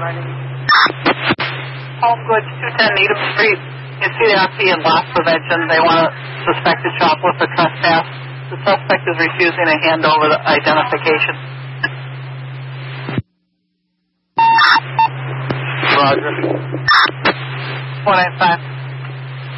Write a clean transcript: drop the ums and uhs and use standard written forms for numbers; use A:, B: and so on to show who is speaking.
A: Home Goods, 210 Needham Street. You see the RP and loss prevention. They want a suspected shoplifter trespass. The suspect is refusing to hand over the identification.
B: Roger.
A: 495.